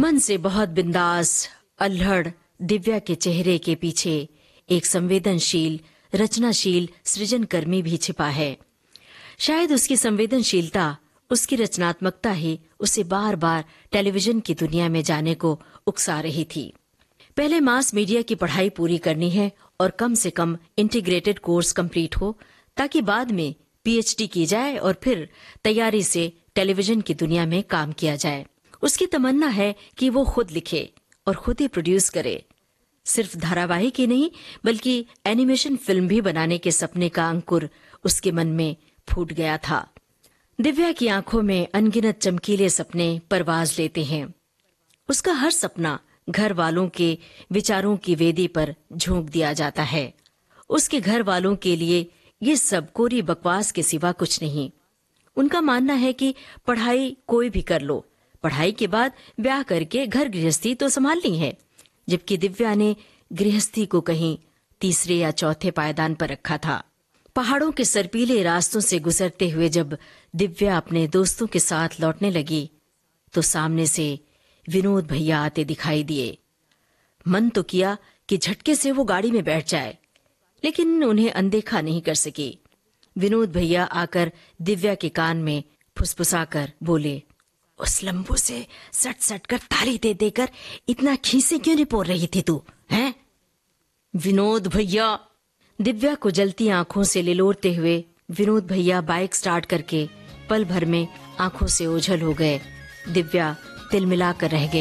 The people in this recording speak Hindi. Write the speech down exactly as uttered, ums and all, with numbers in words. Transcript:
मन से बहुत बिंदास, अल्हड़ दिव्या के चेहरे के पीछे एक संवेदनशील, रचनाशील सृजनकर्मी भी छिपा है। शायद उसकी संवेदनशीलता, उसकी रचनात्मकता ही उसे बार बार टेलीविजन की दुनिया में जाने को उकसा रही थी। पहले मास मीडिया की पढ़ाई पूरी करनी है और कम से कम इंटीग्रेटेड कोर्स कंप्लीट हो, ताकि बाद में पीएचडी की जाए और फिर तैयारी से टेलीविजन की दुनिया में काम किया जाए। उसकी तमन्ना है कि वो खुद लिखे और खुद ही प्रोड्यूस करे। सिर्फ धारावाहिक ही नहीं, बल्कि एनिमेशन फिल्म भी बनाने के सपने का अंकुर उसके मन में फूट गया था। दिव्या की आंखों में अनगिनत चमकीले सपने परवाज लेते हैं। उसका हर सपना घर वालों के विचारों की वेदी पर झोंक दिया जाता है। उसके घर वालों के लिए ये सब कोरी बकवास के सिवा कुछ नहीं। उनका मानना है कि पढ़ाई कोई भी कर लो, पढ़ाई के बाद ब्याह करके घर गृहस्थी तो संभालनी है। जबकि दिव्या ने गृहस्थी को कहीं तीसरे या चौथे पायदान पर रखा था। पहाड़ों के सर्पीले रास्तों से गुजरते हुए जब दिव्या अपने दोस्तों के साथ लौटने लगी, तो सामने से विनोद भैया आते दिखाई दिए। मन तो किया कि झटके से वो गाड़ी में बैठ जाए, लेकिन उन्हें अनदेखा नहीं कर सकी। विनोद भैया आकर दिव्या के कान में फुसफुसाकर बोले, उस लंबू से सट सट कर ताली दे देकर इतना खीसे क्यों रिपोर रही थी तू, हैं? विनोद भैया। दिव्या को जलती आंखों से लिलोड़ते हुए विनोद भैया बाइक स्टार्ट करके पल भर में आंखों से ओझल हो गए। दिव्या तिलमिलाकर रह गई।